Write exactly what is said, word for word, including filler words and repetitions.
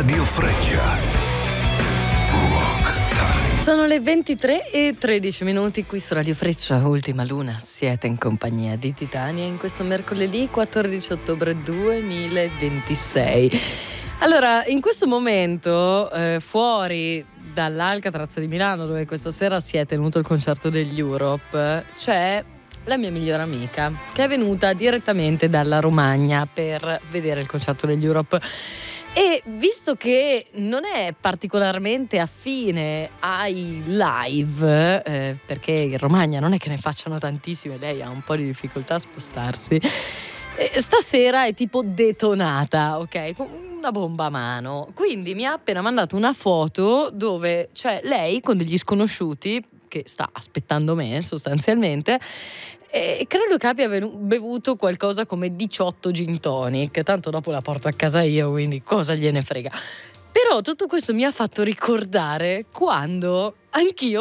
Radio Freccia. Rock Time. Sono le ventitré e tredici minuti qui su Radio Freccia, Ultima Luna. Siete in compagnia di Titania in questo mercoledì quattordici ottobre duemilaventisei. Allora, in questo momento, eh, fuori dall'Alcatraz di Milano, dove questa sera si è tenuto il concerto degli Europe, c'è la mia migliore amica che è venuta direttamente dalla Romagna per vedere il concerto degli Europe. E visto che non è particolarmente affine ai live, eh, perché in Romagna non è che ne facciano tantissime, lei ha un po' di difficoltà a spostarsi, eh, stasera è tipo detonata, ok? Con una bomba a mano. Quindi mi ha appena mandato una foto dove c'è lei con degli sconosciuti che sta aspettando me sostanzialmente, e credo che abbia bevuto qualcosa come diciotto gin tonic, tanto dopo la porto a casa io, quindi cosa gliene frega. Però tutto questo mi ha fatto ricordare quando anch'io